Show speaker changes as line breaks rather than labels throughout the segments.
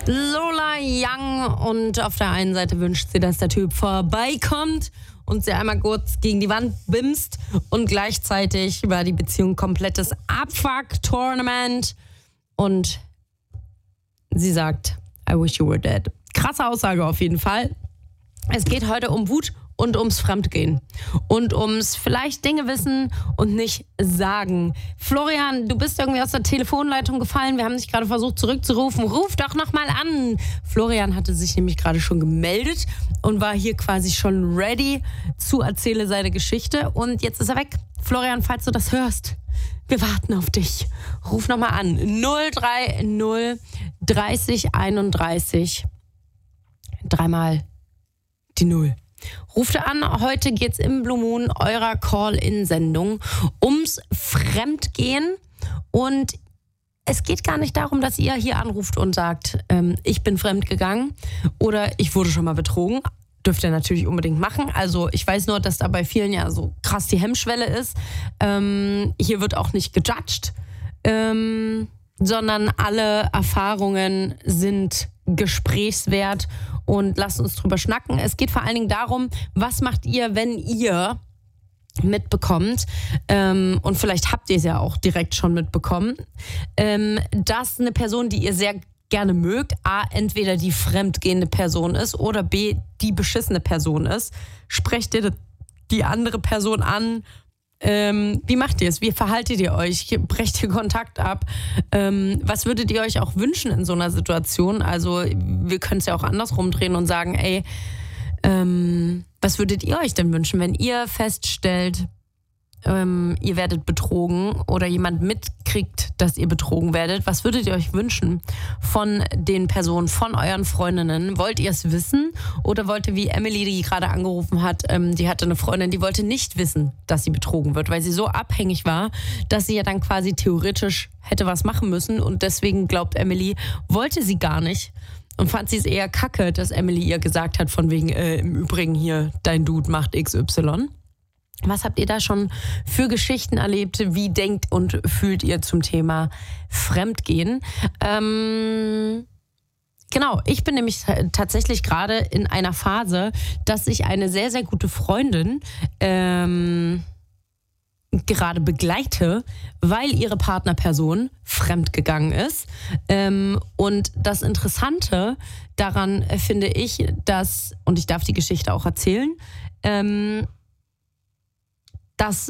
Lola Young, und auf der einen Seite wünscht sie, dass der Typ vorbeikommt und sie einmal kurz gegen die Wand bimst, und gleichzeitig war die Beziehung komplettes Abfuck-Tournament und sie sagt, I wish you were dead. Krasse Aussage auf jeden Fall. Es geht heute um Wut und ums Fremdgehen und ums vielleicht Dinge wissen und nicht sagen. Florian, du bist irgendwie aus der Telefonleitung gefallen. Wir haben dich gerade versucht zurückzurufen. Ruf doch nochmal an. Florian hatte sich nämlich gerade schon gemeldet und war hier quasi schon ready zu erzähle seine Geschichte. Und jetzt ist er weg. Florian, falls du das hörst, wir warten auf dich. Ruf nochmal an. 030 30 31. Dreimal die 0. Ruft an, heute geht's im Blue Moon, eurer Call-In-Sendung, ums Fremdgehen. Und es geht gar nicht darum, dass ihr hier anruft und sagt, ich bin fremdgegangen oder ich wurde schon mal betrogen. Dürft ihr natürlich unbedingt machen. Also ich weiß nur, dass da bei vielen ja so krass die Hemmschwelle ist. Hier wird auch nicht gejudged, sondern alle Erfahrungen sind gesprächswert. Und lasst uns drüber schnacken. Es geht vor allen Dingen darum, was macht ihr, wenn ihr mitbekommt, und vielleicht habt ihr es ja auch direkt schon mitbekommen, dass eine Person, die ihr sehr gerne mögt, A, entweder die fremdgehende Person ist oder B, die beschissene Person ist. Sprecht ihr die andere Person an? Wie macht ihr es? Wie verhaltet ihr euch? Brecht ihr Kontakt ab? Was würdet ihr euch auch wünschen in so einer Situation? Also wir können es ja auch andersrum drehen und sagen, ey, was würdet ihr euch denn wünschen, wenn ihr feststellt, ihr werdet betrogen oder jemand mitkriegt, dass ihr betrogen werdet? Was würdet ihr euch wünschen von den Personen, von euren Freundinnen? Wollt ihr es wissen oder wollt ihr, wie Emily, die gerade angerufen hat, die hatte eine Freundin, die wollte nicht wissen, dass sie betrogen wird, weil sie so abhängig war, dass sie ja dann quasi theoretisch hätte was machen müssen, und deswegen glaubt Emily, wollte sie gar nicht. Und fand sie es eher kacke, dass Emily ihr gesagt hat, von wegen, im Übrigen hier, dein Dude macht XY. Was habt ihr da schon für Geschichten erlebt? Wie denkt und fühlt ihr zum Thema Fremdgehen? Genau, ich bin nämlich tatsächlich gerade in einer Phase, dass ich eine sehr, sehr gute Freundin gerade begleite, weil ihre Partnerperson fremdgegangen ist. Und das Interessante daran finde ich, dass, und ich darf die Geschichte auch erzählen, dass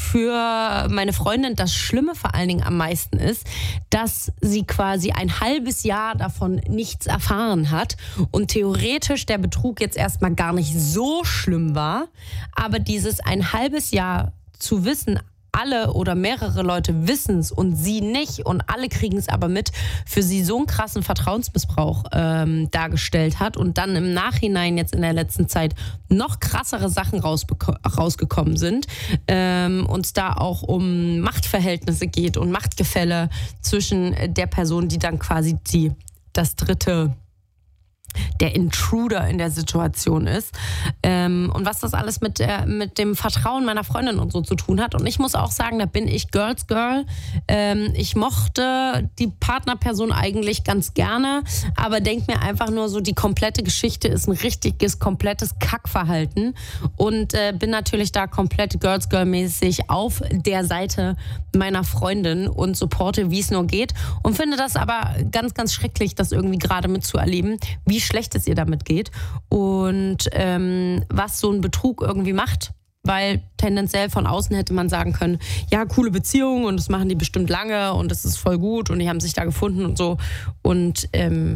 für meine Freundin das Schlimme vor allen Dingen am meisten ist, dass sie quasi ein halbes Jahr davon nichts erfahren hat und theoretisch der Betrug jetzt erstmal gar nicht so schlimm war, aber dieses ein halbes Jahr zu wissen, alle oder mehrere Leute wissen es und sie nicht und alle kriegen es aber mit, für sie so einen krassen Vertrauensmissbrauch dargestellt hat und dann im Nachhinein jetzt in der letzten Zeit noch krassere Sachen rausgekommen sind, und es da auch um Machtverhältnisse geht und Machtgefälle zwischen der Person, die dann quasi das dritte, der Intruder in der Situation ist, und was das alles mit dem Vertrauen meiner Freundin und so zu tun hat. Und ich muss auch sagen, da bin ich Girls Girl. Ich mochte die Partnerperson eigentlich ganz gerne, aber denke mir einfach nur so, die komplette Geschichte ist ein richtiges, komplettes Kackverhalten, und bin natürlich da komplett Girls Girl-mäßig auf der Seite meiner Freundin und supporte, wie es nur geht, und finde das aber ganz, ganz schrecklich, das irgendwie gerade mitzuerleben, wie schlecht es ihr damit geht und was so ein Betrug irgendwie macht, weil tendenziell von außen hätte man sagen können, ja, coole Beziehung und das machen die bestimmt lange und das ist voll gut und die haben sich da gefunden und so, und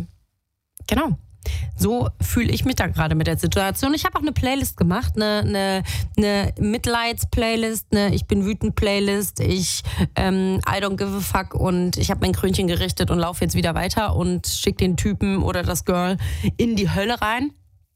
genau. So fühle ich mich da gerade mit der Situation. Ich habe auch eine Playlist gemacht, eine Mitleids-Playlist, eine Ich bin wütend-Playlist, I don't give a fuck, und ich habe mein Krönchen gerichtet und laufe jetzt wieder weiter und schicke den Typen oder das Girl in die Hölle rein.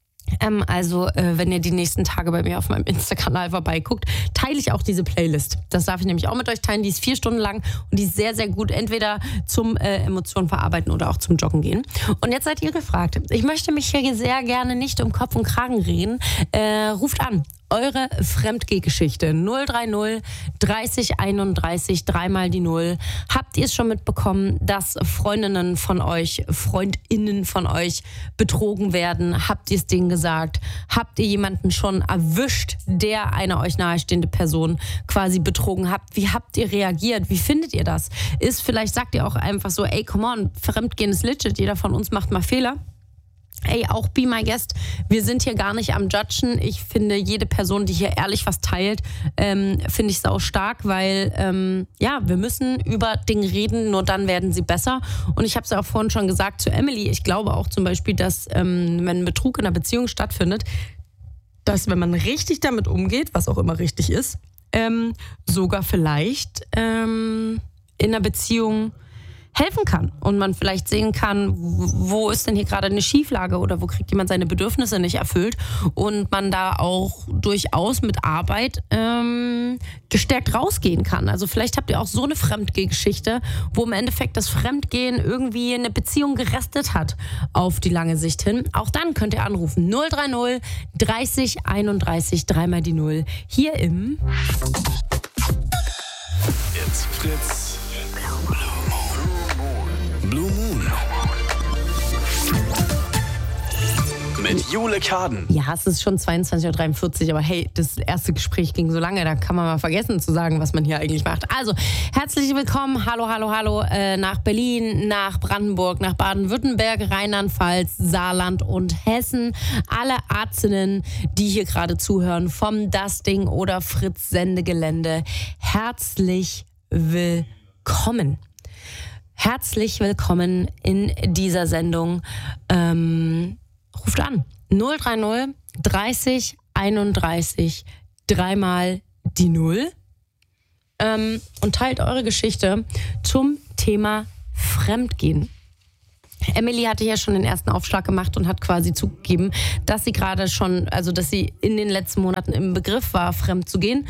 Also, wenn ihr die nächsten Tage bei mir auf meinem Insta-Kanal vorbeiguckt, teile ich auch diese Playlist. Das darf ich nämlich auch mit euch teilen. Die ist 4 Stunden lang und die ist sehr, sehr gut, entweder zum Emotionen verarbeiten oder auch zum Joggen gehen. Und jetzt seid ihr gefragt. Ich möchte mich hier sehr gerne nicht um Kopf und Kragen reden. Ruft an. eure Fremdgeh-Geschichte. 030 30 31 3 die 0. Habt ihr es schon mitbekommen, dass Freundinnen von euch, Freundinnen von euch betrogen werden? Habt ihr es denen gesagt? Habt ihr jemanden schon erwischt, der eine euch nahestehende Person quasi betrogen hat? Wie habt ihr reagiert? Wie findet ihr das? Vielleicht sagt ihr auch einfach so, ey, come on, Fremdgehen ist legit, jeder von uns macht mal Fehler. Ey, auch be my guest, wir sind hier gar nicht am Judgen. Ich finde, jede Person, die hier ehrlich was teilt, finde ich sau stark, weil wir müssen über Dinge reden, nur dann werden sie besser. Und ich habe es ja auch vorhin schon gesagt zu Emily, ich glaube auch zum Beispiel, dass wenn Betrug in einer Beziehung stattfindet, dass wenn man richtig damit umgeht, was auch immer richtig ist, sogar vielleicht in einer Beziehung helfen kann und man vielleicht sehen kann, wo ist denn hier gerade eine Schieflage oder wo kriegt jemand seine Bedürfnisse nicht erfüllt und man da auch durchaus mit Arbeit gestärkt rausgehen kann. Also vielleicht habt ihr auch so eine Fremdgeh-Geschichte, wo im Endeffekt das Fremdgehen irgendwie eine Beziehung gerestet hat auf die lange Sicht hin. Auch dann könnt ihr anrufen 030 30 31 3 die 0 hier im
It's Fritz. Blue Moon. Mit Jule Kaden.
Ja, es ist schon 22:43 Uhr, aber hey, das erste Gespräch ging so lange, da kann man mal vergessen zu sagen, was man hier eigentlich macht. Also, herzlich willkommen, hallo, nach Berlin, nach Brandenburg, nach Baden-Württemberg, Rheinland-Pfalz, Saarland und Hessen. Alle Ärztinnen, die hier gerade zuhören, vom Das Ding oder Fritz Sendegelände, herzlich willkommen. Herzlich willkommen in dieser Sendung. Ruft an 030 30 31 3 die 0 und teilt eure Geschichte zum Thema Fremdgehen. Emily hatte ja schon den ersten Aufschlag gemacht und hat quasi zugegeben, dass sie gerade schon, also dass sie in den letzten Monaten im Begriff war, fremd zu gehen.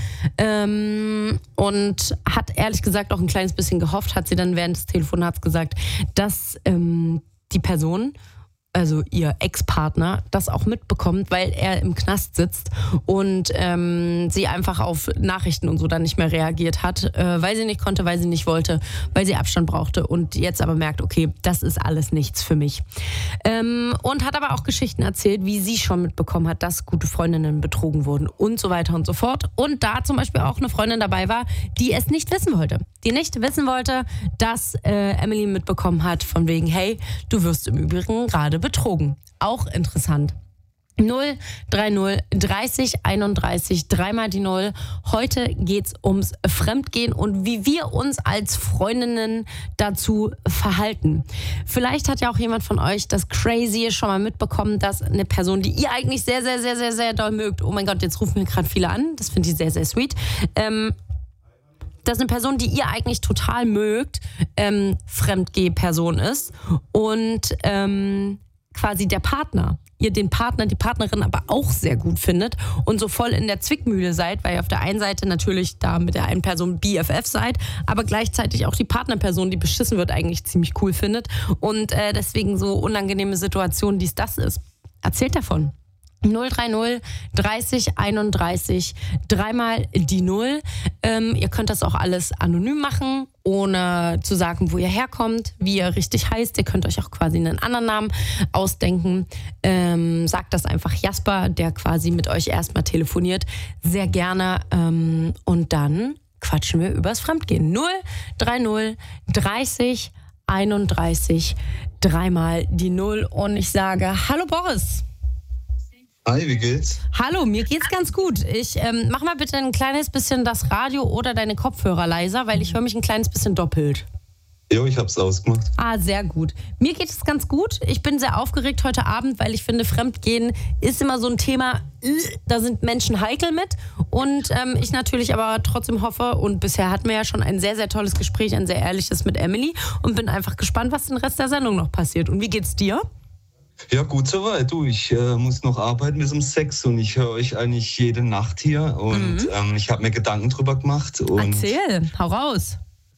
Und hat ehrlich gesagt auch ein kleines bisschen gehofft, hat sie dann während des Telefonats gesagt, dass die Person, also ihr Ex-Partner, das auch mitbekommt, weil er im Knast sitzt und sie einfach auf Nachrichten und so dann nicht mehr reagiert hat, weil sie nicht konnte, weil sie nicht wollte, weil sie Abstand brauchte und jetzt aber merkt, okay, das ist alles nichts für mich. Und hat aber auch Geschichten erzählt, wie sie schon mitbekommen hat, dass gute Freundinnen betrogen wurden und so weiter und so fort. Und da zum Beispiel auch eine Freundin dabei war, die es nicht wissen wollte. Die nicht wissen wollte, dass Emily mitbekommen hat, von wegen, hey, du wirst im Übrigen gerade betrogen. Auch interessant. 030 30 31 3 die 0. Heute geht's ums Fremdgehen und wie wir uns als Freundinnen dazu verhalten. Vielleicht hat ja auch jemand von euch das Crazy schon mal mitbekommen, dass eine Person, die ihr eigentlich sehr, sehr, sehr, sehr, sehr doll mögt, oh mein Gott, jetzt rufen mir gerade viele an, das finde ich sehr, sehr sweet, dass eine Person, die ihr eigentlich total mögt, Fremdgeh-Person ist und quasi der Partner, ihr den Partner, die Partnerin aber auch sehr gut findet und so voll in der Zwickmühle seid, weil ihr auf der einen Seite natürlich da mit der einen Person BFF seid, aber gleichzeitig auch die Partnerperson, die beschissen wird, eigentlich ziemlich cool findet und deswegen so unangenehme Situationen, dies das ist. Erzählt davon. 030 30 31 3 die 0. Ihr könnt das auch alles anonym machen, ohne zu sagen, wo ihr herkommt, wie ihr richtig heißt. Ihr könnt euch auch quasi einen anderen Namen ausdenken. Sagt das einfach Jasper, der quasi mit euch erstmal telefoniert. Sehr gerne. Und dann quatschen wir übers Fremdgehen. 030 30 31 3 die 0. Und ich sage, hallo Boris.
Hi, wie geht's?
Hallo, mir geht's ganz gut. Ich mach mal bitte ein kleines bisschen das Radio oder deine Kopfhörer leiser, weil ich höre mich ein kleines bisschen doppelt.
Jo, ich hab's ausgemacht.
Ah, sehr gut. Mir geht es ganz gut. Ich bin sehr aufgeregt heute Abend, weil ich finde, Fremdgehen ist immer so ein Thema, da sind Menschen heikel mit. Und ich natürlich aber trotzdem hoffe, und bisher hatten wir ja schon ein sehr, sehr tolles Gespräch, ein sehr ehrliches mit Emily und bin einfach gespannt, was den Rest der Sendung noch passiert. Und wie geht's dir?
Ja, gut soweit. Du, ich muss noch arbeiten bis um 6 und ich höre euch eigentlich jede Nacht hier und ich habe mir Gedanken drüber gemacht. Und
erzähl, hau raus.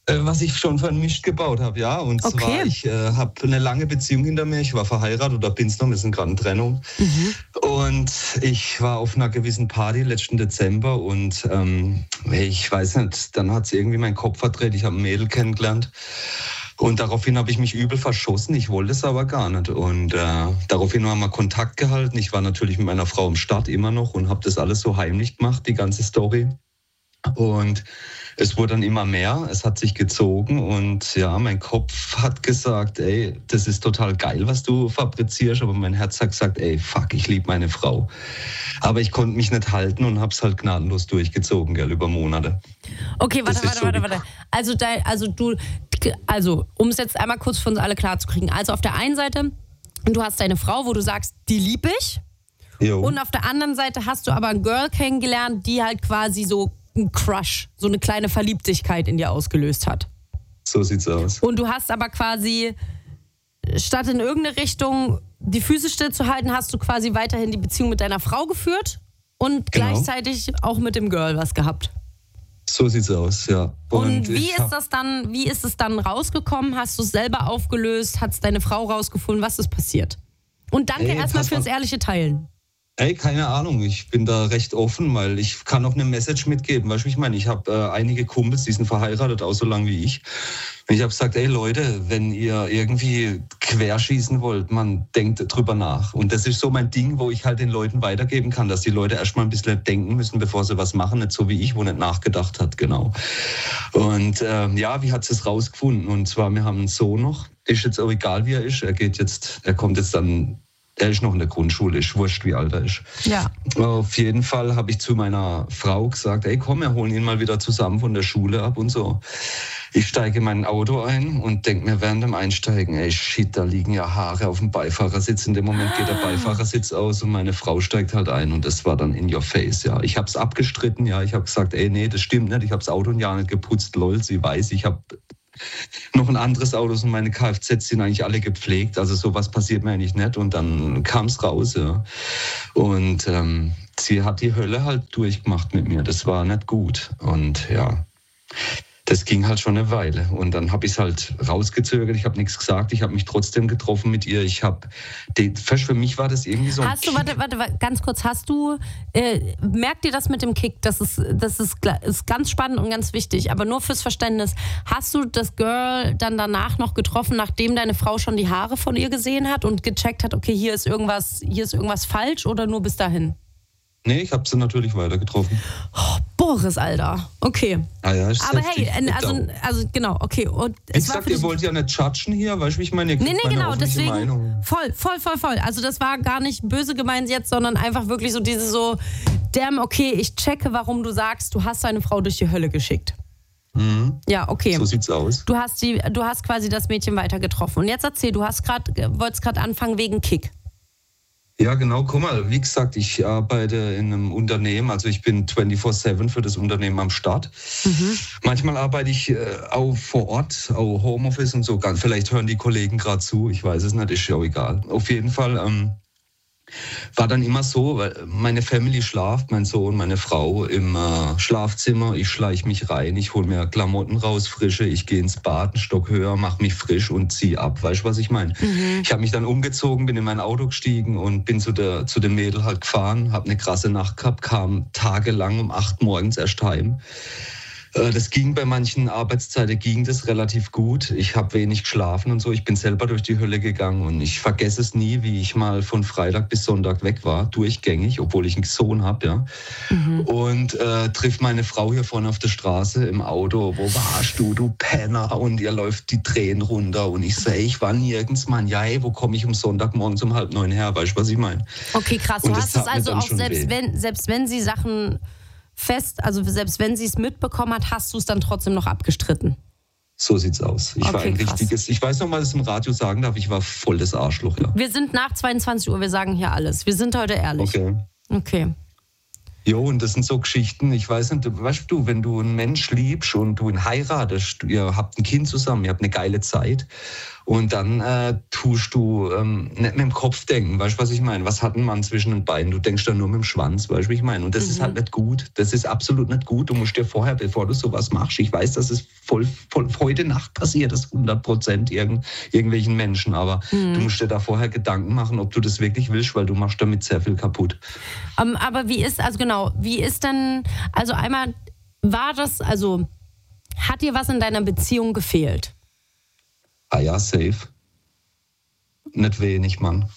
Was ich schon vermischt gebaut habe, ja. Und zwar, ich habe eine lange Beziehung hinter mir. Ich war verheiratet oder bin's noch, wir sind gerade in Trennung. Und ich war auf einer gewissen Party letzten Dezember und ich weiß nicht, dann hat sie irgendwie meinen Kopf verdreht. Ich habe ein Mädel kennengelernt. Und daraufhin habe ich mich übel verschossen. Ich wollte es aber gar nicht. Und daraufhin haben wir Kontakt gehalten. Ich war natürlich mit meiner Frau im Start immer noch und habe das alles so heimlich gemacht, die ganze Story. Und es wurde dann immer mehr, es hat sich gezogen und ja, mein Kopf hat gesagt, ey, das ist total geil, was du fabrizierst, aber mein Herz hat gesagt, ey, fuck, ich liebe meine Frau. Aber ich konnte mich nicht halten und hab's halt gnadenlos durchgezogen, gell, über Monate.
Okay, warte. Also, um es jetzt einmal kurz für uns alle klar zu kriegen. Also auf der einen Seite, du hast deine Frau, wo du sagst, die lieb ich.
Jo.
Und auf der anderen Seite hast du aber ein Girl kennengelernt, die halt quasi so ein Crush, so eine kleine Verliebtheit in dir ausgelöst hat.
So sieht's aus.
Und du hast aber quasi, statt in irgendeine Richtung die Füße stillzuhalten, hast du quasi weiterhin die Beziehung mit deiner Frau geführt und gleichzeitig auch mit dem Girl was gehabt.
So sieht's aus, ja.
Und wie ist es dann rausgekommen? Hast du es selber aufgelöst? Hat es deine Frau rausgefunden? Was ist passiert? Und danke erstmal fürs ehrliche Teilen.
Ey, keine Ahnung, ich bin da recht offen, weil ich kann auch eine Message mitgeben. Weißt du, ich meine, ich habe einige Kumpels, die sind verheiratet, auch so lang wie ich. Und ich habe gesagt, ey Leute, wenn ihr irgendwie querschießen wollt, man denkt drüber nach. Und das ist so mein Ding, wo ich halt den Leuten weitergeben kann, dass die Leute erstmal ein bisschen denken müssen, bevor sie was machen. Nicht so wie ich, wo nicht nachgedacht hat, genau. Und wie hat sie es rausgefunden? Und zwar, wir haben einen Sohn noch. Ist jetzt auch egal, wie er ist. Er kommt jetzt dann... Er ist noch in der Grundschule, ist wurscht, wie alt er ist.
Ja.
Auf jeden Fall habe ich zu meiner Frau gesagt, ey komm, wir holen ihn mal wieder zusammen von der Schule ab und so. Ich steige in mein Auto ein und denke mir während dem Einsteigen, ey shit, da liegen ja Haare auf dem Beifahrersitz. In dem Moment geht der Beifahrersitz aus und meine Frau steigt halt ein und das war dann in your face, ja. Ich habe es abgestritten, ja. Ich habe gesagt, ey nee, das stimmt nicht, ich habe das Auto ein Jahr nicht geputzt, lol, sie weiß, ich habe noch ein anderes Auto und meine Kfz sind eigentlich alle gepflegt. Also sowas passiert mir eigentlich nicht. Und dann kam es raus. Ja. Und sie hat die Hölle halt durchgemacht mit mir. Das war nicht gut. Und ja, das ging halt schon eine Weile. Und dann habe ich es halt rausgezögert. Ich habe nichts gesagt. Ich habe mich trotzdem getroffen mit ihr. Für mich war das irgendwie so ein
Hast du, warte, ganz kurz. Merkt dir das mit dem Kick? Das ist ganz spannend und ganz wichtig. Aber nur fürs Verständnis. Hast du das Girl dann danach noch getroffen, nachdem deine Frau schon die Haare von ihr gesehen hat und gecheckt hat, okay, hier ist irgendwas falsch oder nur bis dahin?
Nee, ich habe sie natürlich weiter getroffen.
Oh, Boris, Alter. Okay.
Ah ja,
aber hey, also genau, okay. Und
wie gesagt, ihr wollt ja nicht judgen hier, weißt du, wie ich meine?
Nee, genau, deswegen
Meinung.
Voll. Also das war gar nicht böse gemeint jetzt, sondern einfach wirklich so dieses so, damn, okay, ich checke, warum du sagst, du hast deine Frau durch die Hölle geschickt.
Mhm.
Ja, okay.
So sieht's aus.
Du hast quasi das Mädchen weiter getroffen. Und jetzt erzähl, wolltest gerade anfangen wegen Kick.
Ja, genau. Guck mal, wie gesagt, ich arbeite in einem Unternehmen, also ich bin 24/7 für das Unternehmen am Start. Manchmal arbeite ich auch vor Ort, auch Homeoffice und so. Vielleicht hören die Kollegen gerade zu, ich weiß es nicht, ist ja auch egal. Auf jeden Fall war dann immer so, weil meine Family schlaft, mein Sohn, meine Frau im Schlafzimmer. Ich schleiche mich rein, ich hole mir Klamotten raus, frische, ich gehe ins Bad, einen Stock höher, mache mich frisch und ziehe ab. Weißt du, was ich meine? Ich habe mich dann umgezogen, bin in mein Auto gestiegen und bin zu dem Mädel halt gefahren, habe eine krasse Nacht gehabt, kam tagelang um 8 morgens erst heim. Das ging bei manchen Arbeitszeiten relativ gut. Ich habe wenig geschlafen und so. Ich bin selber durch die Hölle gegangen und ich vergesse es nie, wie ich mal von Freitag bis Sonntag weg war, durchgängig, obwohl ich einen Sohn habe, ja. Und triff meine Frau hier vorne auf der Straße im Auto. Wo warst du Penner? Und ihr läuft die Tränen runter und ich sage, ich war nirgends, Mann. Ja, ey, wo komme ich am Sonntagmorgens um 8:30 her? Weißt du, was ich meine?
Okay, krass. Du hast es also auch, selbst wenn sie Sachen also selbst wenn sie es mitbekommen hat, hast du es dann trotzdem noch abgestritten?
So sieht's aus. Ich war ein richtiges, ich weiß noch mal, dass ich im Radio sagen darf, ich war voll das Arschloch, ja.
Wir sind nach 22 Uhr, wir sagen hier alles. Wir sind heute ehrlich. Okay.
Jo, und das sind so Geschichten, ich weiß nicht, weißt du, wenn du einen Mensch liebst und du ihn heiratest, ihr habt ein Kind zusammen, ihr habt eine geile Zeit Und dann tust du nicht mit dem Kopf denken, weißt du, was ich meine? Was hat ein Mann zwischen den Beinen? Du denkst dann nur mit dem Schwanz, weißt du, wie ich meine? Und das ist halt nicht gut. Das ist absolut nicht gut. Du musst dir vorher, bevor du sowas machst, ich weiß, dass es voll heute Nacht passiert ist, 100% irgendwelchen Menschen, aber du musst dir da vorher Gedanken machen, ob du das wirklich willst, weil du machst damit sehr viel kaputt.
Aber wie ist denn, also einmal hat dir was in deiner Beziehung gefehlt?
Ah ja, safe. Nicht wenig, Mann.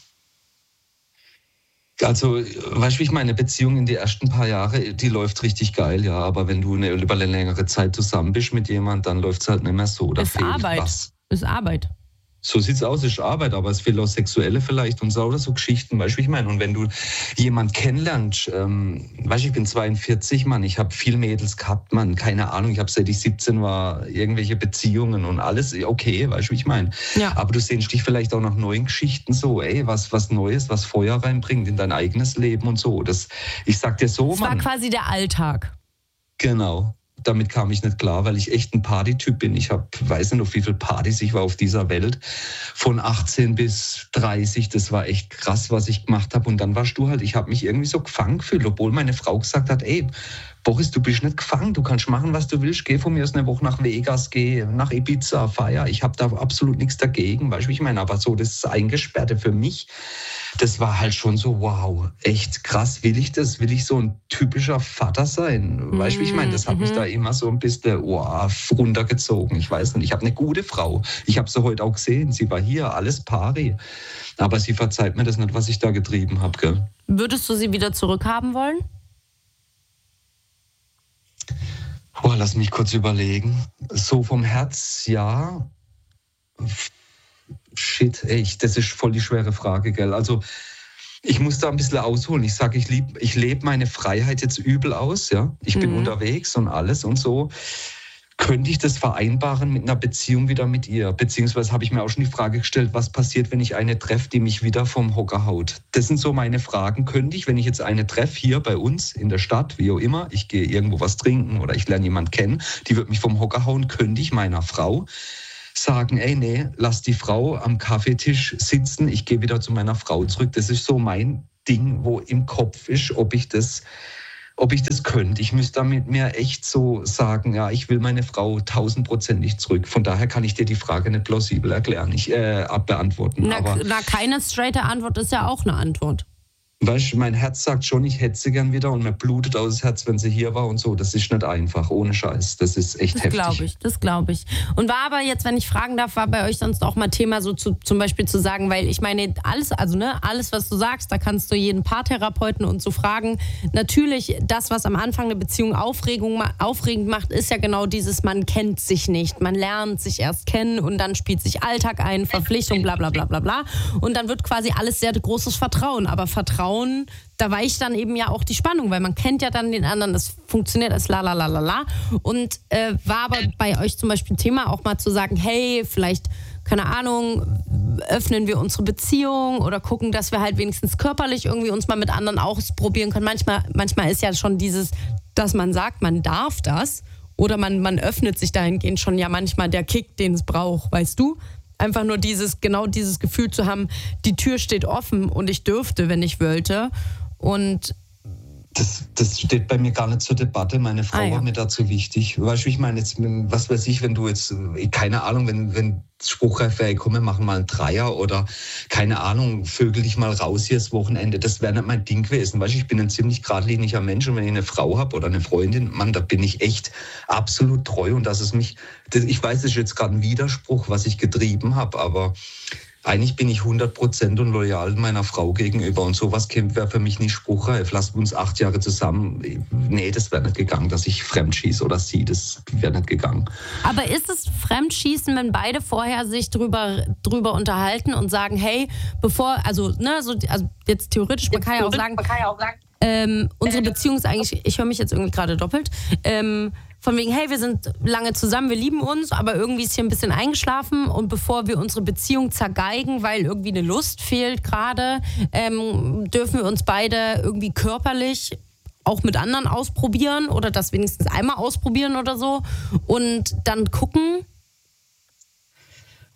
Also, weißt du, wie ich meine, Beziehung in die ersten paar Jahre, die läuft richtig geil, ja. Aber wenn du über eine längere Zeit zusammen bist mit jemandem, dann läuft es halt nicht mehr so. Da
Ist
fehlt
Arbeit.
was.
Ist Arbeit.
So sieht's aus, ist Arbeit, aber es fehlt auch Sexuelle vielleicht und so oder so Geschichten, weißt du, wie ich meine? Und wenn du jemanden kennenlernst, weißt du, ich bin 42, Mann, ich habe viel Mädels gehabt, Mann, keine Ahnung, ich habe seit ich 17 war irgendwelche Beziehungen und alles, okay, weißt du, wie ich meine?
Ja.
Aber du sehnst dich vielleicht auch nach neuen Geschichten so, was Neues, was Feuer reinbringt in dein eigenes Leben und so. Ich sag dir so,
Das
Mann.
war quasi der Alltag.
Genau. Damit kam ich nicht klar, weil ich echt ein Partytyp bin. Ich weiß nicht, auf wie viele Partys ich war auf dieser Welt. Von 18 bis 30, das war echt krass, was ich gemacht habe. Und dann warst du halt, ich habe mich irgendwie so gefangen gefühlt, obwohl meine Frau gesagt hat, ey, Boris, du bist nicht gefangen, du kannst machen, was du willst. Geh von mir aus eine Woche nach Vegas, geh nach Ibiza, feier. Ich habe da absolut nichts dagegen, weißt du, wie ich meine? Aber so das Eingesperrte für mich, das war halt schon so, wow, echt krass, will ich das? Will ich so ein typischer Vater sein? Weißt du, wie ich meine? Das hat mich da immer so ein bisschen runtergezogen. Ich weiß nicht, ich habe eine gute Frau. Ich habe sie heute auch gesehen, sie war hier, alles pari. Aber sie verzeiht mir das nicht, was ich da getrieben habe, gell?
Würdest du sie wieder zurückhaben wollen?
Boah, lass mich kurz überlegen. So vom Herz, ja. Shit, echt, das ist voll die schwere Frage, gell? Also, ich muss da ein bisschen ausholen. Ich sage, ich lebe meine Freiheit jetzt übel aus, ja. Ich bin unterwegs und alles und so. Könnte ich das vereinbaren mit einer Beziehung wieder mit ihr? Beziehungsweise habe ich mir auch schon die Frage gestellt, was passiert, wenn ich eine treffe, die mich wieder vom Hocker haut? Das sind so meine Fragen. Könnte ich, wenn ich jetzt eine treffe, hier bei uns in der Stadt, wie auch immer, ich gehe irgendwo was trinken oder ich lerne jemanden kennen, die wird mich vom Hocker hauen, könnte ich meiner Frau sagen, ey, nee, lass die Frau am Kaffeetisch sitzen, ich gehe wieder zu meiner Frau zurück. Das ist so mein Ding, wo im Kopf ist, ob ich das könnte. Ich müsste damit mir echt so sagen, ja, ich will meine Frau 1000%ig zurück. Von daher kann ich dir die Frage nicht plausibel beantworten.
Keine straighte Antwort ist ja auch eine Antwort.
Weißt du, mein Herz sagt schon, ich hätte sie gern wieder und mir blutet aus das Herz, wenn sie hier war und so. Das ist nicht einfach, ohne Scheiß. Das ist echt heftig.
Das glaube ich. Und war aber jetzt, wenn ich fragen darf, war bei euch sonst auch mal Thema, so zum Beispiel zu sagen, weil ich meine, alles, was du sagst, da kannst du jeden Paartherapeuten und so fragen. Natürlich, das, was am Anfang eine Beziehung aufregend macht, ist ja genau dieses, man kennt sich nicht. Man lernt sich erst kennen und dann spielt sich Alltag ein, Verpflichtung, bla bla bla bla bla. Und dann wird quasi alles sehr großes Vertrauen. Aber Vertrauen, da weicht dann eben ja auch die Spannung, weil man kennt ja dann den anderen, das funktioniert als la la la la la. Und war aber bei euch zum Beispiel ein Thema, auch mal zu sagen, hey, vielleicht, keine Ahnung, öffnen wir unsere Beziehung oder gucken, dass wir halt wenigstens körperlich irgendwie uns mal mit anderen ausprobieren können. Manchmal ist ja schon dieses, dass man sagt, man darf das oder man öffnet sich dahingehend schon ja manchmal der Kick, den es braucht, weißt du? Einfach nur dieses Gefühl zu haben, die Tür steht offen und ich dürfte, wenn ich wollte. Und
das steht bei mir gar nicht zur Debatte. Meine Frau war mir dazu wichtig. Weißt du, ich meine jetzt, was weiß ich, wenn du jetzt, keine Ahnung, wenn spruchreif wäre, komm, wir machen mal einen Dreier oder, keine Ahnung, vögel dich mal raus hier das Wochenende. Das wäre nicht mein Ding gewesen. Weißt du, ich bin ein ziemlich geradliniger Mensch und wenn ich eine Frau habe oder eine Freundin, Mann, da bin ich echt absolut treu und ich weiß, das ist jetzt gerade ein Widerspruch, was ich getrieben habe, aber eigentlich bin ich 100% und loyal meiner Frau gegenüber und sowas wäre für mich nicht spruchreif. Lassen wir uns 8 Jahre zusammen. Nee, das wäre nicht gegangen, dass ich fremdschieße oder sie, das wäre nicht gegangen.
Aber ist es Fremdschießen, wenn beide vorher sich drüber unterhalten und sagen, hey, also jetzt theoretisch, man kann ja auch sagen, unsere Beziehung ist eigentlich, ich höre mich jetzt irgendwie gerade doppelt, von wegen, hey, wir sind lange zusammen, wir lieben uns, aber irgendwie ist hier ein bisschen eingeschlafen und bevor wir unsere Beziehung zergeigen, weil irgendwie eine Lust fehlt gerade, dürfen wir uns beide irgendwie körperlich auch mit anderen ausprobieren oder das wenigstens einmal ausprobieren oder so und dann gucken.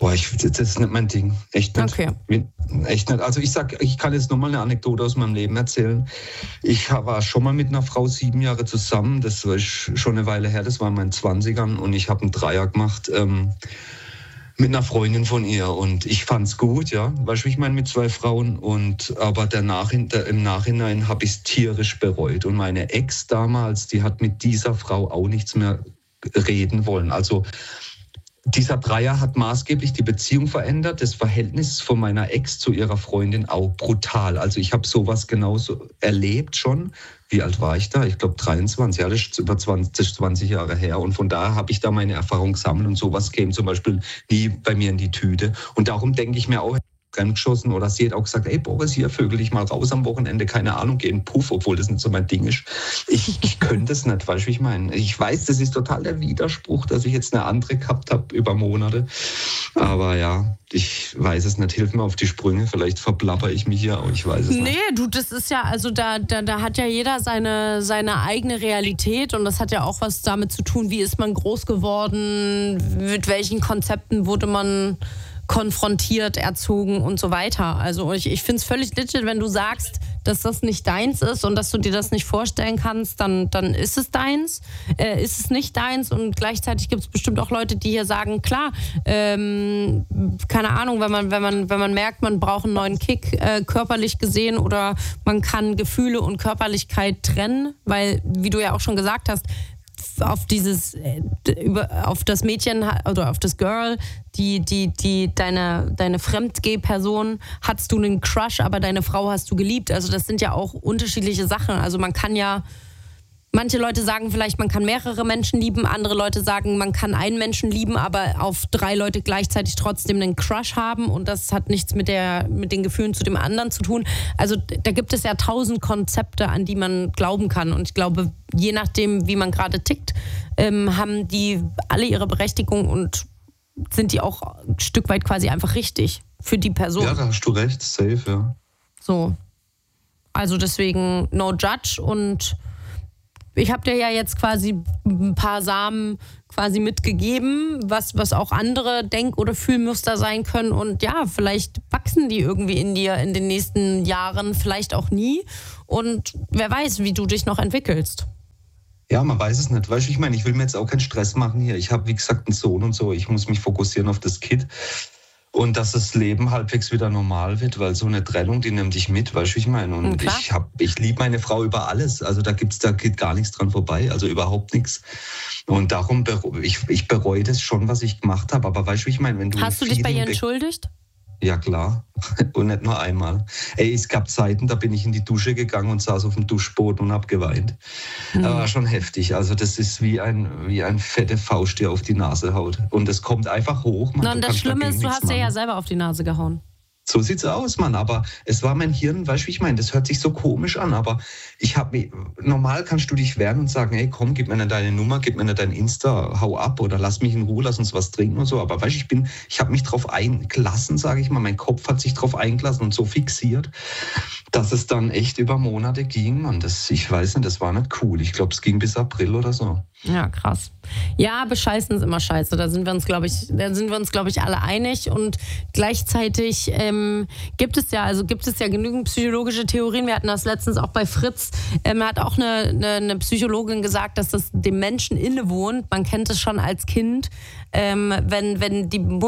Das ist nicht mein Ding. Echt nicht.
Okay.
Echt nicht. Also ich kann jetzt nochmal eine Anekdote aus meinem Leben erzählen. Ich war schon mal mit einer Frau 7 Jahre zusammen. Das war schon eine Weile her. Das war in meinen 20ern. Und ich habe einen Dreier gemacht mit einer Freundin von ihr. Und ich fand's gut, ja. Weißt du, ich meine, mit 2 Frauen. Aber im Nachhinein habe ich es tierisch bereut. Und meine Ex damals, die hat mit dieser Frau auch nichts mehr reden wollen. Also dieser Dreier hat maßgeblich die Beziehung verändert, das Verhältnis von meiner Ex zu ihrer Freundin auch brutal. Also ich habe sowas genauso erlebt schon. Wie alt war ich da? Ich glaube 23, ja, das ist über 20 Jahre her. Und von daher habe ich da meine Erfahrung gesammelt und sowas käme zum Beispiel nie bei mir in die Tüte. Und darum denke ich mir auch, geschossen oder sie hat auch gesagt, ey Boris, hier vögel dich mal raus am Wochenende, keine Ahnung, geh in den Puff, obwohl das nicht so mein Ding ist. Ich könnte das nicht, weißt du, wie ich meine? Ich weiß, das ist total der Widerspruch, dass ich jetzt eine andere gehabt habe über Monate. Aber ja, ich weiß es nicht, hilf mir auf die Sprünge, vielleicht verplapper ich mich hier auch, ich weiß es nicht.
Nee, du, das ist ja, also da hat ja jeder seine eigene Realität und das hat ja auch was damit zu tun, wie ist man groß geworden, mit welchen Konzepten wurde man konfrontiert, erzogen und so weiter. Also ich finde es völlig legit, wenn du sagst, dass das nicht deins ist und dass du dir das nicht vorstellen kannst, dann ist es deins, ist es nicht deins und gleichzeitig gibt es bestimmt auch Leute, die hier sagen, klar, keine Ahnung, wenn man merkt, man braucht einen neuen Kick, körperlich gesehen oder man kann Gefühle und Körperlichkeit trennen, weil, wie du ja auch schon gesagt hast, auf das Mädchen oder auf das Girl, deine Fremdgeh-Person hattest du einen Crush, aber deine Frau hast du geliebt. Also das sind ja auch unterschiedliche Sachen. Also man kann ja, manche Leute sagen vielleicht, man kann mehrere Menschen lieben, andere Leute sagen, man kann einen Menschen lieben, aber auf 3 Leute gleichzeitig trotzdem einen Crush haben und das hat nichts mit den Gefühlen zu dem anderen zu tun. Also da gibt es ja 1000 Konzepte, an die man glauben kann und ich glaube, je nachdem, wie man gerade tickt, haben die alle ihre Berechtigung und sind die auch ein Stück weit quasi einfach richtig für die Person.
Ja, da hast du recht, safe, ja.
So. Also deswegen no judge und ich habe dir ja jetzt quasi ein paar Samen quasi mitgegeben, was auch andere Denk- oder Fühlmuster sein können. Und ja, vielleicht wachsen die irgendwie in dir in den nächsten Jahren, vielleicht auch nie. Und wer weiß, wie du dich noch entwickelst.
Ja, man weiß es nicht. Weißt du, ich meine, ich will mir jetzt auch keinen Stress machen hier. Ich habe, wie gesagt, einen Sohn und so. Ich muss mich fokussieren auf das Kind. Und dass das Leben halbwegs wieder normal wird, weil so eine Trennung, die nimmt dich mit, weißt du, wie ich meine? Und ich liebe meine Frau über alles. Also da geht gar nichts dran vorbei, also überhaupt nichts. Und darum, ich bereue das schon, was ich gemacht habe. Aber weißt du, wie ich meine? Wenn du
Hast du dich bei ihr entschuldigt?
Ja, klar. Und nicht nur einmal. Ey, es gab Zeiten, da bin ich in die Dusche gegangen und saß auf dem Duschboden und hab geweint. Das war schon heftig. Also das ist wie ein fette Faust, der auf die Nase haut. Und es kommt einfach hoch.
Man, und das Schlimme ist, du hast dir ja selber auf die Nase gehauen.
So sieht's aus, Mann. Aber es war mein Hirn, weißt du, wie ich meine? Das hört sich so komisch an, aber normal kannst du dich wehren und sagen, ey, komm, gib mir nicht deine Nummer, gib mir nicht dein Insta, hau ab oder lass mich in Ruhe, lass uns was trinken und so. Aber weißt du, ich habe mich drauf eingelassen, sage ich mal. Mein Kopf hat sich drauf eingelassen und so fixiert, dass es dann echt über Monate ging. Und ich weiß nicht, das war nicht cool. Ich glaube, es ging bis April oder so.
Ja, krass. Ja, bescheißen ist immer scheiße. Da sind wir uns, glaube ich, alle einig. Und gleichzeitig gibt es ja genügend psychologische Theorien. Wir hatten das letztens auch bei Fritz. Hat auch eine Psychologin gesagt, dass das dem Menschen innewohnt. Man kennt es schon als Kind. Wenn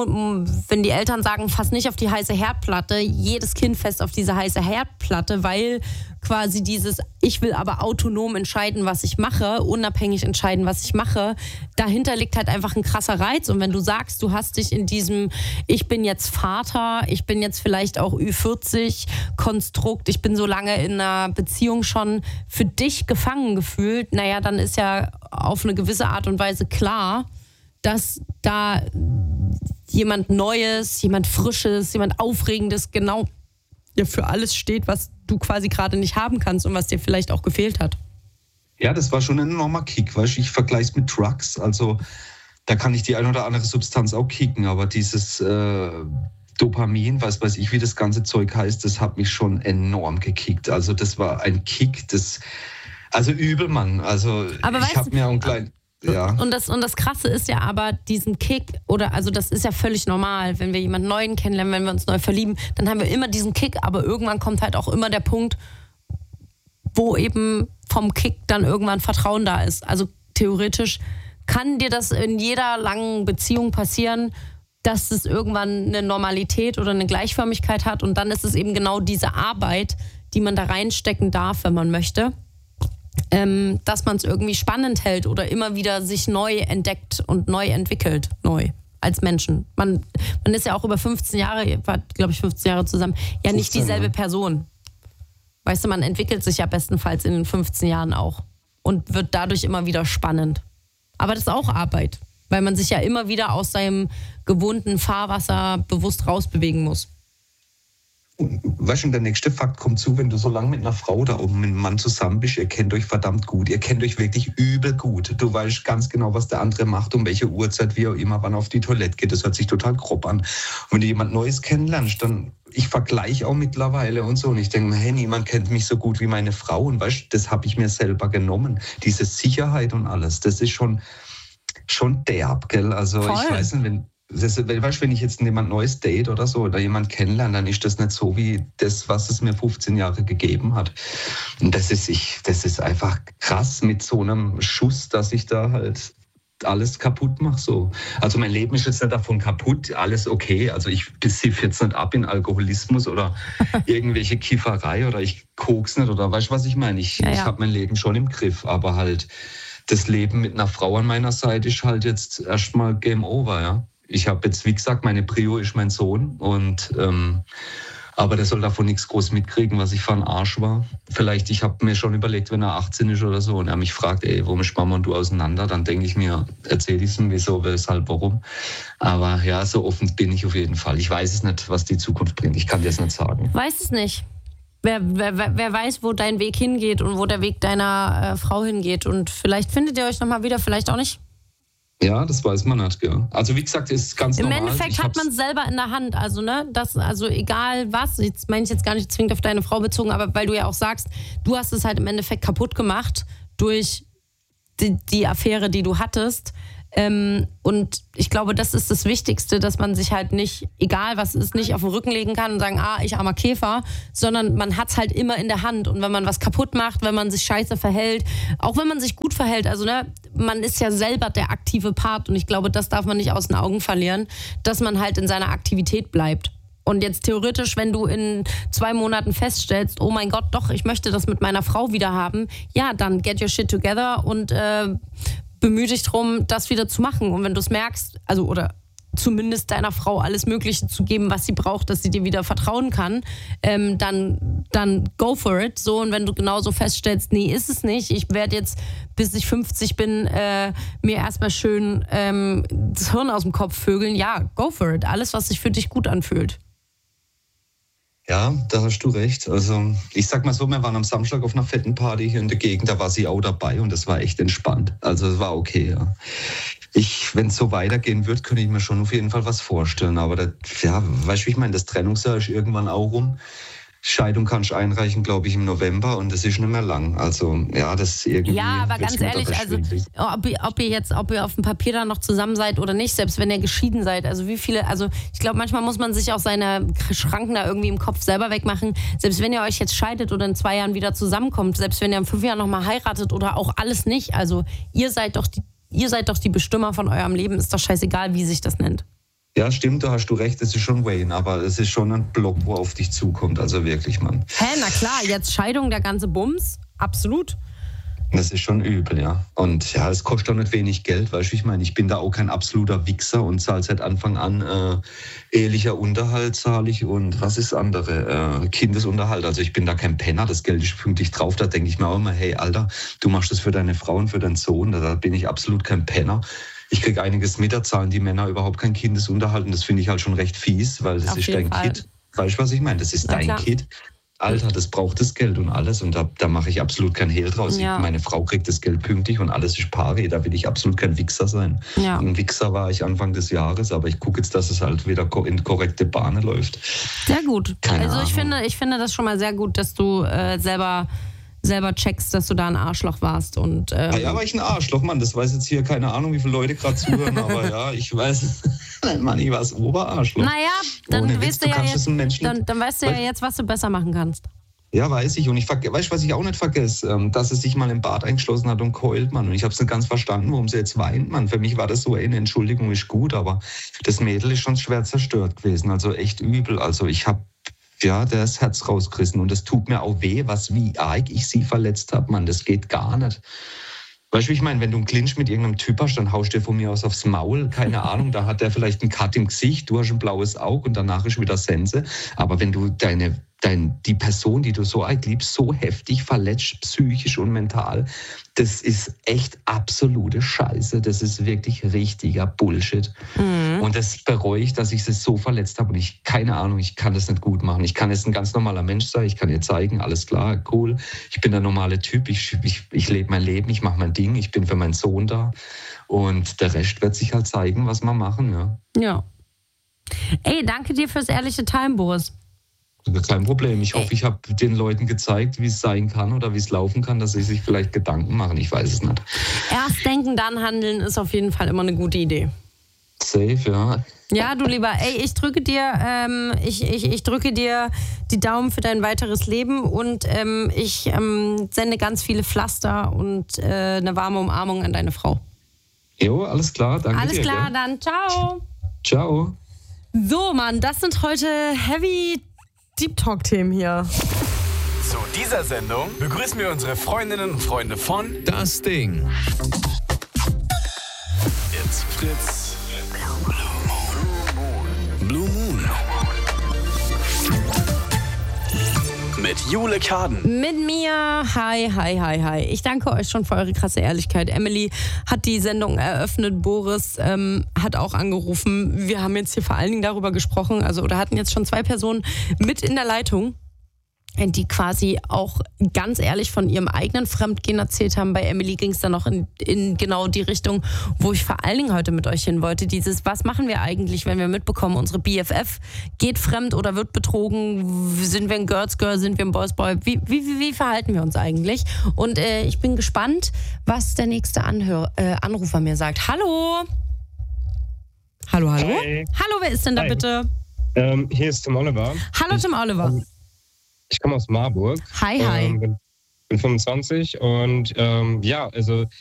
die Eltern sagen, fass nicht auf die heiße Herdplatte, jedes Kind fässt auf diese heiße Herdplatte, weil quasi dieses, ich will aber autonom entscheiden, was ich mache, unabhängig entscheiden, was ich mache, dahinter liegt halt einfach ein krasser Reiz. Und wenn du sagst, du hast dich in diesem, ich bin jetzt Vater, ich bin jetzt vielleicht auch Ü40-Konstrukt, ich bin so lange in einer Beziehung schon für dich gefangen gefühlt, naja, dann ist ja auf eine gewisse Art und Weise klar, dass da jemand Neues, jemand Frisches, jemand Aufregendes genau für alles steht, was du quasi gerade nicht haben kannst und was dir vielleicht auch gefehlt hat.
Ja, das war schon ein enormer Kick, weißt du, ich vergleiche es mit Drugs, also da kann ich die ein oder andere Substanz auch kicken, aber dieses Dopamin, was weiß ich, wie das ganze Zeug heißt, das hat mich schon enorm gekickt, also das war ein Kick, also übel, Mann, also aber ich habe mir auch einen kleinen... ja.
Und das Krasse ist ja aber, diesen Kick, also das ist ja völlig normal, wenn wir jemanden Neuen kennenlernen, wenn wir uns neu verlieben, dann haben wir immer diesen Kick, aber irgendwann kommt halt auch immer der Punkt, wo eben vom Kick dann irgendwann Vertrauen da ist. Also theoretisch kann dir das in jeder langen Beziehung passieren, dass es irgendwann eine Normalität oder eine Gleichförmigkeit hat und dann ist es eben genau diese Arbeit, die man da reinstecken darf, wenn man möchte, dass man es irgendwie spannend hält oder immer wieder sich neu entdeckt und neu entwickelt, neu als Menschen. Man ist ja auch über 15 Jahre, war glaube ich 15 Jahre zusammen, ja nicht
15,
dieselbe
ja.
Person. Weißt du, man entwickelt sich ja bestenfalls in den 15 Jahren auch und wird dadurch immer wieder spannend. Aber das ist auch Arbeit, weil man sich ja immer wieder aus seinem gewohnten Fahrwasser bewusst rausbewegen muss.
Und weißt du, der nächste Fakt kommt zu, wenn du so lange mit einer Frau oder auch mit einem Mann zusammen bist, ihr kennt euch verdammt gut, ihr kennt euch wirklich übel gut. Du weißt ganz genau, was der andere macht, um welche Uhrzeit, wie auch immer, wann er auf die Toilette geht. Das hört sich total grob an. Und wenn du jemand Neues kennenlernst, dann, ich vergleiche auch mittlerweile und so. Und ich denke mir, hey, niemand kennt mich so gut wie meine Frau. Und weißt du, das habe ich mir selber genommen. Diese Sicherheit und alles, das ist schon derb, gell? Also
Voll.
Ich weiß nicht, wenn ich jetzt jemand Neues date oder so oder jemand kennenlerne, dann ist das nicht so wie das, was es mir 15 Jahre gegeben hat. Und das ist einfach krass mit so einem Schuss, dass ich da halt alles kaputt mache. So. Also mein Leben ist jetzt nicht davon kaputt, alles okay. Also ich siff jetzt nicht ab in Alkoholismus oder irgendwelche Kifferei oder ich kok's nicht oder weißt du, was ich meine? Ich habe mein Leben schon im Griff, aber halt das Leben mit einer Frau an meiner Seite ist halt jetzt erstmal Game Over, ja. Ich habe jetzt, wie gesagt, meine Prio ist mein Sohn und aber der soll davon nichts groß mitkriegen, was ich für ein Arsch war. Vielleicht, ich habe mir schon überlegt, wenn er 18 ist oder so und er mich fragt, warum ist Mama und du auseinander, dann denke ich mir, erzähl ich es ihm, wieso, weshalb, warum. Aber ja, so offen bin ich auf jeden Fall. Ich weiß es nicht, was die Zukunft bringt. Ich kann dir das nicht sagen.
Weiß es nicht. Wer weiß, wo dein Weg hingeht und wo der Weg deiner Frau hingeht. Und vielleicht findet ihr euch nochmal wieder, vielleicht auch nicht.
Ja, das weiß man nicht, gell. Also wie gesagt, ist ganz normal.
Im Endeffekt hat man es selber in der Hand, also also egal was, jetzt meine ich jetzt gar nicht zwingend auf deine Frau bezogen, aber weil du ja auch sagst, du hast es halt im Endeffekt kaputt gemacht durch die Affäre, die du hattest. Und ich glaube, das ist das Wichtigste, dass man sich halt nicht, egal was ist, nicht auf den Rücken legen kann und sagen, ich armer Käfer, sondern man hat es halt immer in der Hand. Und wenn man was kaputt macht, wenn man sich scheiße verhält, auch wenn man sich gut verhält, also man ist ja selber der aktive Part und ich glaube, das darf man nicht aus den Augen verlieren, dass man halt in seiner Aktivität bleibt. Und jetzt theoretisch, wenn du in 2 Monaten feststellst, oh mein Gott, doch, ich möchte das mit meiner Frau wieder haben, ja, dann get your shit together und bemühe dich drum, das wieder zu machen. Und wenn du es merkst, also oder zumindest deiner Frau alles Mögliche zu geben, was sie braucht, dass sie dir wieder vertrauen kann, dann go for it. So, und wenn du genauso feststellst, nee, ist es nicht, ich werde jetzt, bis ich 50 bin, mir erstmal schön das Hirn aus dem Kopf vögeln, ja, go for it. Alles, was sich für dich gut anfühlt.
Ja, da hast du recht. Also ich sag mal so, wir waren am Samstag auf einer fetten Party hier in der Gegend, da war sie auch dabei und das war echt entspannt. Also es war okay, ja. Wenn es so weitergehen wird, könnte ich mir schon auf jeden Fall was vorstellen. Aber weißt du, wie ich meine, das Trennungsjahr ist irgendwann auch rum. Scheidung kannst du einreichen, glaube ich, im November und das ist nicht mehr lang. Also ja, das ist irgendwie...
Ja, aber ganz ehrlich, also ob ihr auf dem Papier dann noch zusammen seid oder nicht, selbst wenn ihr geschieden seid, also wie viele, also ich glaube, manchmal muss man sich auch seine Schranken da irgendwie im Kopf selber wegmachen. Selbst wenn ihr euch jetzt scheidet oder in 2 Jahren wieder zusammenkommt, selbst wenn ihr in 5 Jahren nochmal heiratet oder auch alles nicht, also ihr seid doch die Bestimmer von eurem Leben, ist doch scheißegal, wie sich das nennt.
Ja, stimmt, da hast du recht, es ist schon Wayne, aber es ist schon ein Block, wo auf dich zukommt, also wirklich, Mann.
Na klar, jetzt Scheidung, der ganze Bums, absolut.
Das ist schon übel, ja. Und ja, es kostet auch nicht wenig Geld, weißt du, ich meine, ich bin da auch kein absoluter Wichser und zahle seit Anfang an ehelicher Unterhalt zahle ich und was ist andere? Kindesunterhalt, also ich bin da kein Penner, das Geld ist pünktlich drauf, da denke ich mir auch immer, hey, Alter, du machst das für deine Frau und für deinen Sohn, da bin ich absolut kein Penner. Ich kriege einiges mit, da zahlen die Männer überhaupt keinen Kindesunterhalt und das finde ich halt schon recht fies, weil das ist dein Kind. Weißt du, was ich meine? Das ist dein Kind. Alter, das braucht das Geld und alles und da mache ich absolut kein Hehl draus. Ja. Meine Frau kriegt das Geld pünktlich und alles ist pari, da will ich absolut kein Wichser sein. Ja. Ein Wichser war ich Anfang des Jahres, aber ich gucke jetzt, dass es halt wieder in korrekte Bahnen läuft.
Sehr gut.
Keine
Ahnung. Ich finde das schon mal sehr gut, dass du selber selber checkst, dass du da ein Arschloch warst. Und,
ja, war ich ein Arschloch, Mann. Das weiß jetzt hier keine Ahnung, wie viele Leute gerade zuhören, aber ja, ich weiß, Mann, ich war das Oberarschloch.
Naja, dann weißt du ja jetzt, dann weißt du ja jetzt, was du besser machen kannst.
Ja, weiß ich. Und weißt du, was ich auch nicht vergesse? Dass es sich mal im Bad eingeschlossen hat und keult, Mann. Und ich habe es nicht ganz verstanden, warum sie jetzt weint, Mann. Für mich war das so, eine Entschuldigung ist gut, aber das Mädel ist schon schwer zerstört gewesen. Also echt übel. Also ich habe das Herz rausgerissen. Und es tut mir auch weh, wie arg ich sie verletzt habe, Mann. Das geht gar nicht. Weißt du, wie ich meine, wenn du einen Clinch mit irgendeinem Typ hast, dann haust du dir von mir aus aufs Maul. Keine Ahnung, da hat der vielleicht einen Cut im Gesicht, du hast ein blaues Auge und danach ist wieder Sense. Aber wenn du die Person, die du so arg liebst, so heftig verletzt, psychisch und mental, das ist echt absolute Scheiße. Das ist wirklich richtiger Bullshit. Mhm. Und das bereue ich, dass ich sie so verletzt habe. Und keine Ahnung, ich kann das nicht gut machen. Ich kann jetzt ein ganz normaler Mensch sein. Ich kann ihr zeigen, alles klar, cool. Ich bin der normale Typ. Ich lebe mein Leben, ich mache mein Ding. Ich bin für meinen Sohn da. Und der Rest wird sich halt zeigen, was wir machen.
Ja. Ey, danke dir fürs ehrliche Teilen, Boris.
Kein Problem. Ich hoffe, ich habe den Leuten gezeigt, wie es sein kann oder wie es laufen kann, dass sie sich vielleicht Gedanken machen. Ich weiß es nicht.
Erst denken, dann handeln ist auf jeden Fall immer eine gute Idee.
Safe, ja.
Ja, du Lieber. Ey, ich drücke dir, ich drücke dir die Daumen für dein weiteres Leben und ich sende ganz viele Pflaster und eine warme Umarmung an deine Frau.
Jo, alles klar. Danke
alles
dir.
Alles klar,
gell?
dann ciao.
Ciao.
So, Mann, das sind heute heavy Deep Talk-Themen hier.
Zu dieser Sendung begrüßen wir unsere Freundinnen und Freunde von
Das Ding.
It's Fritz. Blue Moon. Mit Jule Karden.
Mit mir. Hi. Ich danke euch schon für eure krasse Ehrlichkeit. Emily hat die Sendung eröffnet. Boris hat auch angerufen. Wir haben jetzt hier vor allen Dingen darüber gesprochen, oder hatten jetzt schon 2 Personen mit in der Leitung, die quasi auch ganz ehrlich von ihrem eigenen Fremdgehen erzählt haben. Bei Emily ging es dann noch in genau die Richtung, wo ich vor allen Dingen heute mit euch hin wollte. Was machen wir eigentlich, wenn wir mitbekommen, unsere BFF geht fremd oder wird betrogen? Sind wir ein Girls Girl, sind wir ein Boys Boy? Wie verhalten wir uns eigentlich? Und ich bin gespannt, was der nächste Anrufer mir sagt. Hallo? Hallo?
Hi.
Hallo, wer ist denn da bitte?
Hier ist Tim Oliver.
Hallo Tim Oliver.
Ich komme aus Marburg.
Hi.
Bin 25 und